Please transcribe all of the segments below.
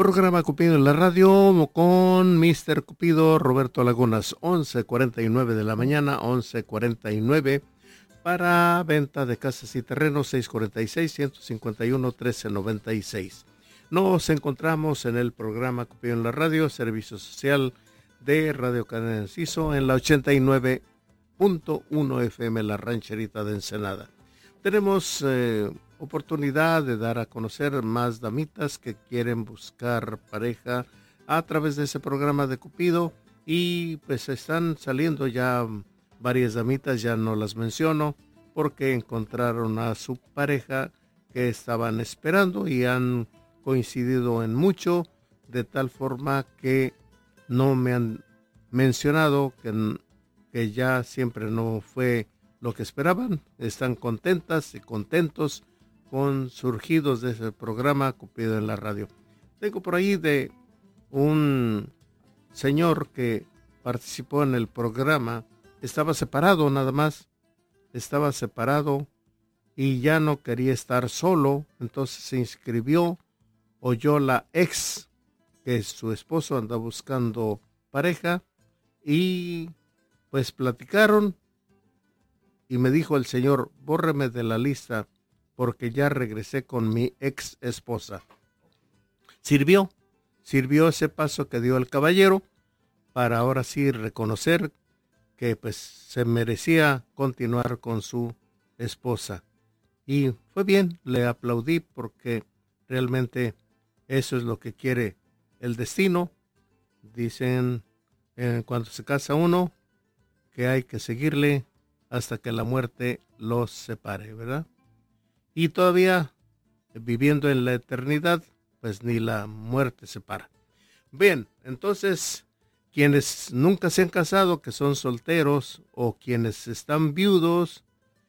Programa Cupido en la radio con Mr. Cupido, Roberto Lagunas, 11:49 de la mañana, 11:49, para venta de casas y terrenos, 646-151-1396. Nos encontramos en el programa Cupido en la radio, servicio social de Radio Cadena Enciso, en la 89.1 FM, La Rancherita de Ensenada. Tenemos oportunidad de dar a conocer más damitas que quieren buscar pareja a través de ese programa de Cupido, y pues están saliendo ya varias damitas, ya no las menciono porque encontraron a su pareja que estaban esperando y han coincidido en mucho, de tal forma que no me han mencionado que ya siempre no fue lo que esperaban. Están contentas y contentos con surgidos de ese programa Cupido en la radio. Tengo por ahí de un señor que participó en el programa, estaba separado nada más, estaba separado y ya no quería estar solo, entonces se inscribió, oyó la ex que su esposo anda buscando pareja y pues platicaron y me dijo el señor, bórreme de la lista porque ya regresé con mi ex esposa. Sirvió ese paso que dio el caballero para ahora sí reconocer que pues se merecía continuar con su esposa. Y fue bien, le aplaudí porque realmente eso es lo que quiere el destino. Dicen cuando se casa uno que hay que seguirle hasta que la muerte los separe, ¿verdad? Y todavía viviendo en la eternidad, pues ni la muerte separa. Bien, entonces, quienes nunca se han casado, que son solteros, o quienes están viudos,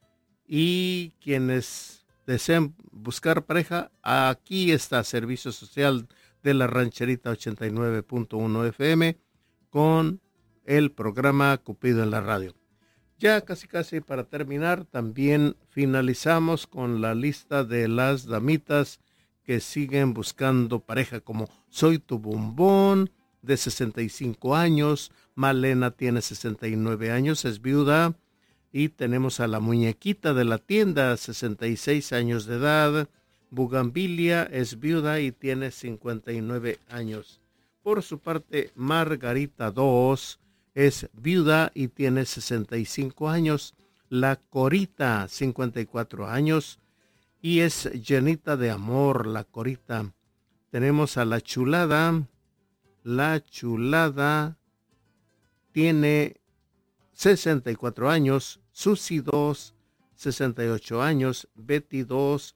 y quienes desean buscar pareja, aquí está Servicio Social de la Rancherita 89.1 FM con el programa Cupido en la radio. Ya casi para terminar, también finalizamos con la lista de las damitas que siguen buscando pareja, como Soy tu Bombón, de 65 años, Malena tiene 69 años, es viuda, y tenemos a la Muñequita de la Tienda, 66 años de edad, Bugambilia es viuda y tiene 59 años. Por su parte, Margarita 2 es viuda y tiene 65 años. La Corita, 54 años, y es llenita de amor, la Corita. Tenemos a la Chulada. La Chulada tiene 64 años. Susi 2, 68 años. Betty 2,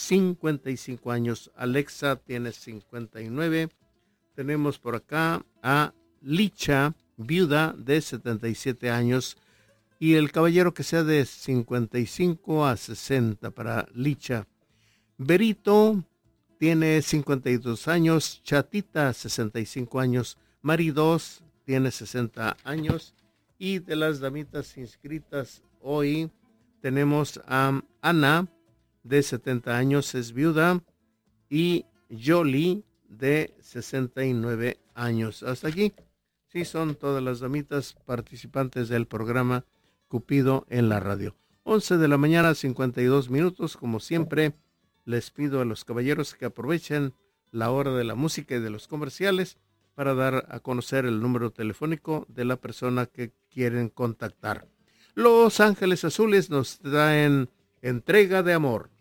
55 años. Alexa tiene 59. Tenemos por acá a Licha, viuda de 77 años, y el caballero que sea de 55 a 60 para Licha. Berito tiene 52 años, Chatita 65 años, Mari 2 tiene 60 años, y de las damitas inscritas hoy tenemos a Ana de 70 años, es viuda, y Jolie de 69 años. Hasta aquí. Sí, son todas las damitas participantes del programa Cupido en la radio. 11 de la mañana, 52 minutos. Como siempre, les pido a los caballeros que aprovechen la hora de la música y de los comerciales para dar a conocer el número telefónico de la persona que quieren contactar. Los Ángeles Azules nos traen Entrega de Amor.